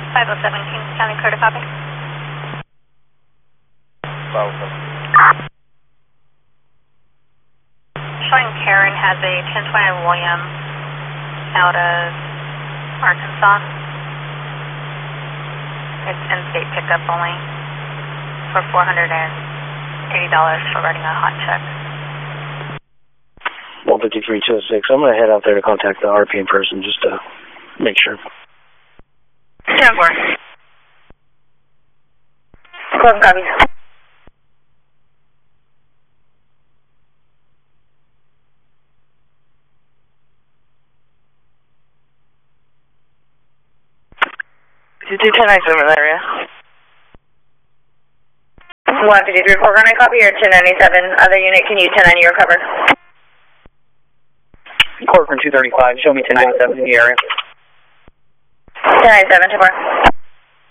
507 Kings County, clear to copy. 507. Showing Karen has a 1020 William out of Arkansas. It's in-state pickup only for $480 for writing a hot check. 153-206. I'm going to head out there to contact the RP in person just to make sure. 10-4. Close copy. You do 1097 in that area. 153, 4 running copy or 1097. Other unit, can you 1090 your cover? Corcoran 235, show me 1097 in the area. 1097, 2-4.